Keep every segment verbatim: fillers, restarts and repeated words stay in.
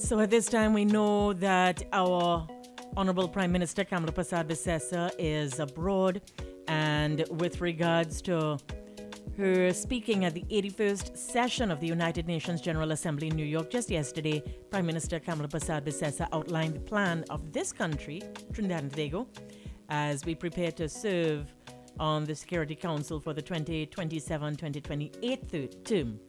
So at this time, we know that our Honorable Prime Minister Kamala Persad-Bissessar is abroad, and with regards to her speaking at the eighty-first session of the United Nations General Assembly in New York just yesterday, Prime Minister Kamala Persad-Bissessar outlined the plan of this country, Trinidad and Tobago, as we prepare to serve on the Security Council for the twenty twenty-seven twenty twenty-eight term.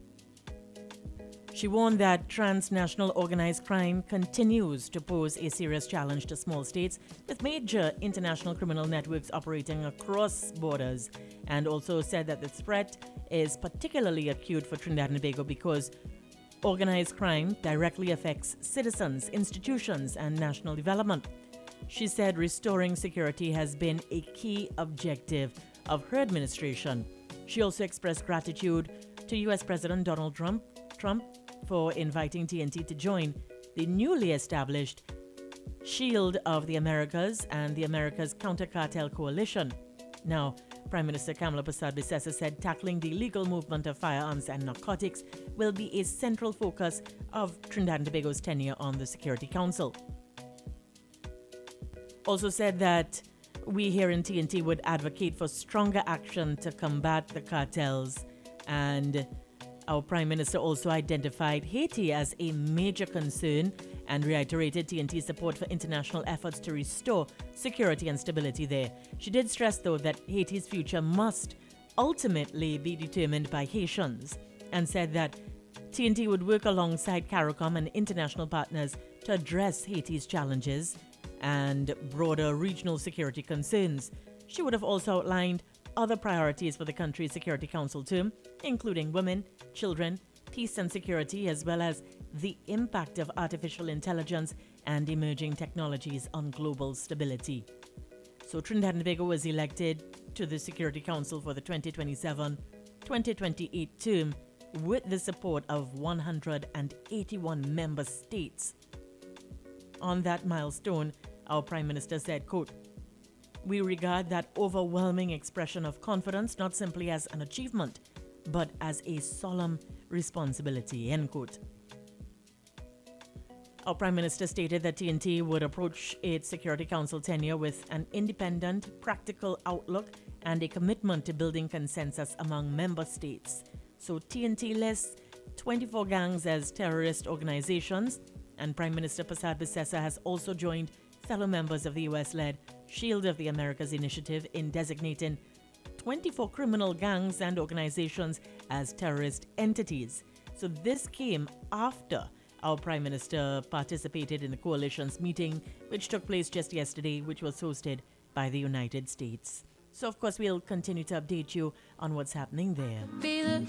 She warned that transnational organized crime continues to pose a serious challenge to small states, with major international criminal networks operating across borders, and also said that the threat is particularly acute for Trinidad and Tobago because organized crime directly affects citizens, institutions, and national development. She said restoring security has been a key objective of her administration. She also expressed gratitude to U S President Donald Trump, Trump for inviting T N T to join the newly established Shield of the Americas and the Americas Counter-Cartel Coalition. Now, Prime Minister Kamala Persad-Bissessar said tackling the illegal movement of firearms and narcotics will be a central focus of Trinidad and Tobago's tenure on the Security Council. Also said that we here in T N T would advocate for stronger action to combat the cartels, and our Prime Minister also identified Haiti as a major concern and reiterated T N T's support for international efforts to restore security and stability there. She did stress, though, that Haiti's future must ultimately be determined by Haitians, and said that T N T would work alongside CARICOM and international partners to address Haiti's challenges and broader regional security concerns. She would have also outlined other priorities for the country's Security Council term, including women, children, peace and security, as well as the impact of artificial intelligence and emerging technologies on global stability. So Trinidad and Tobago was elected to the Security Council for the twenty twenty-seven twenty twenty-eight term with the support of one hundred eighty-one member states. On that milestone, our Prime Minister said, quote, "We regard that overwhelming expression of confidence not simply as an achievement, but as a solemn responsibility," end quote. Our Prime Minister stated that T N T would approach its Security Council tenure with an independent, practical outlook and a commitment to building consensus among member states. So T N T lists twenty-four gangs as terrorist organizations, and Prime Minister Persad-Bissessar has also joined fellow members of the U S-led Shield of the Americas initiative in designating twenty-four criminal gangs and organizations as terrorist entities. So this came after our Prime Minister participated in the coalition's meeting, which took place just yesterday, which was hosted by the United States. So, of course, we'll continue to update you on what's happening there.